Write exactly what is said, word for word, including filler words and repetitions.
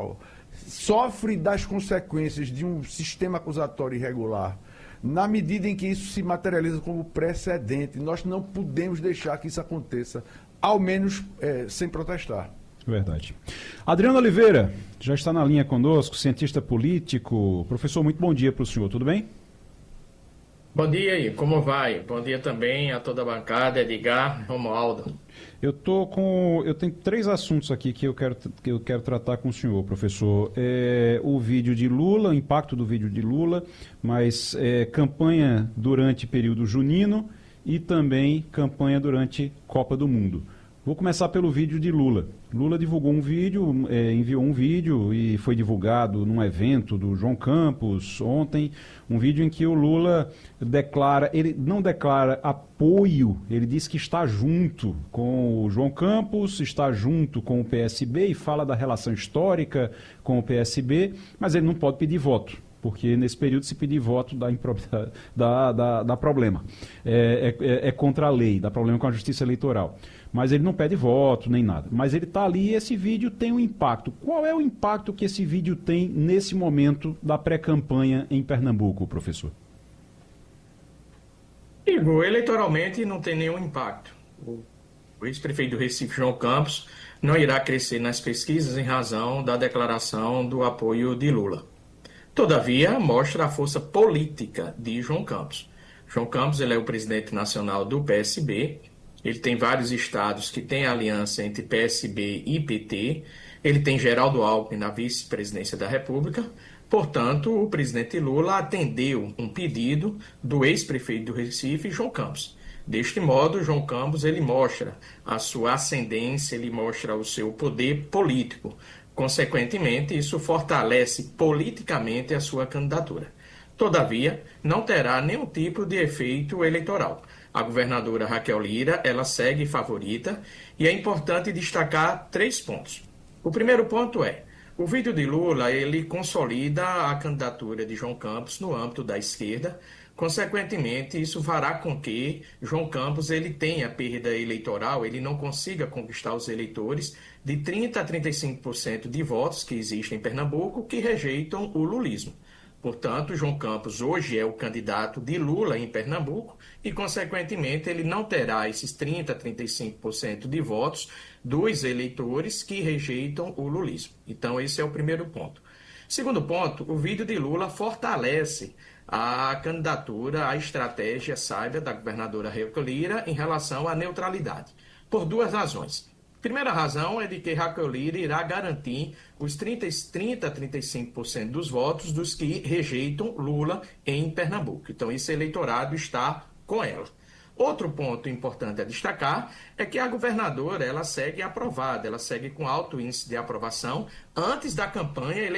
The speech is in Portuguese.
eleitoral, sofre das consequências de um sistema acusatório irregular, na medida em que isso se materializa como precedente, nós não podemos deixar que isso aconteça, ao menos é, sem protestar. Verdade. Adriano Oliveira, já está na linha conosco, cientista político. Professor, muito bom dia para o senhor, tudo bem? Bom dia aí, como vai? Bom dia também a toda a bancada, Edgar, Romualdo. Eu tô com, eu tenho três assuntos aqui que eu quero, que eu quero tratar com o senhor, professor. É, o vídeo de Lula, o impacto do vídeo de Lula, mas é, campanha durante período junino e também campanha durante Copa do Mundo. Vou começar pelo vídeo de Lula. Lula divulgou um vídeo, é, enviou um vídeo e foi divulgado num evento do João Campos ontem, um vídeo em que o Lula declara, ele não declara apoio, ele diz que está junto com o João Campos, está junto com o P S B e fala da relação histórica com o P S B, mas ele não pode pedir voto, porque nesse período se pedir voto dá, dá, dá, dá problema, é, é, é contra a lei, dá problema com a justiça eleitoral. Mas ele não pede voto nem nada. Mas ele está ali e esse vídeo tem um impacto. Qual é o impacto que esse vídeo tem nesse momento da pré-campanha em Pernambuco, professor? Igor, eleitoralmente não tem nenhum impacto. O ex-prefeito do Recife, João Campos, não irá crescer nas pesquisas em razão da declaração do apoio de Lula. Todavia, mostra a força política de João Campos. João Campos ele é o presidente nacional do P S B. Ele tem vários estados que têm aliança entre P S B e P T. Ele tem Geraldo Alckmin na vice-presidência da República. Portanto, o presidente Lula atendeu um pedido do ex-prefeito do Recife, João Campos. Deste modo, João Campos ele mostra a sua ascendência, ele mostra o seu poder político. Consequentemente, isso fortalece politicamente a sua candidatura. Todavia, não terá nenhum tipo de efeito eleitoral. A governadora Raquel Lira, ela segue favorita e é importante destacar três pontos. O primeiro ponto é, o vídeo de Lula, ele consolida a candidatura de João Campos no âmbito da esquerda. Consequentemente, isso fará com que João Campos ele tenha perda eleitoral, ele não consiga conquistar os eleitores de trinta a trinta e cinco por cento de votos que existem em Pernambuco que rejeitam o lulismo. Portanto, João Campos hoje é o candidato de Lula em Pernambuco e, consequentemente, ele não terá esses trinta a trinta e cinco por cento de votos dos eleitores que rejeitam o lulismo. Então, esse é o primeiro ponto. Segundo ponto, o vídeo de Lula fortalece a candidatura, a estratégia sábia da governadora Raquel Lira em relação à neutralidade, por duas razões. Primeira razão é de que Raquel Lira irá garantir os trinta, trinta a trinta e cinco por cento dos votos dos que rejeitam Lula em Pernambuco. Então, esse eleitorado está com ela. Outro ponto importante a destacar é que a governadora ela segue aprovada, ela segue com alto índice de aprovação antes da campanha eleitoral.